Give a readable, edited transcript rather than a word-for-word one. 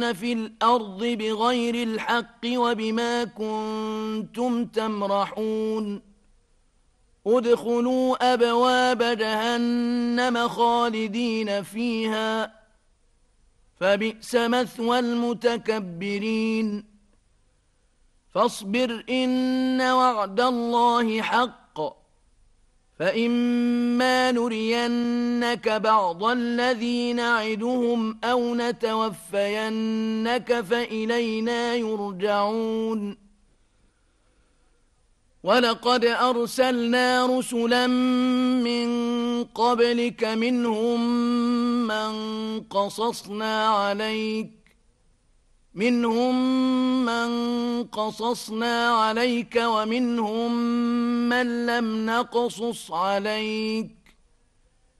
في الأرض بغير الحق وبما كنتم تمرحون ادخلوا أبواب جهنم خالدين فيها فبئس مثوى المتكبرين فاصبر إن وعد الله حق فإما نرينك بعض الذي نعدهم أو نتوفينك فإلينا يرجعون ولقد أرسلنا رسلا من قبلك منهم من قصصنا عليك ومنهم من لم نقصص عليك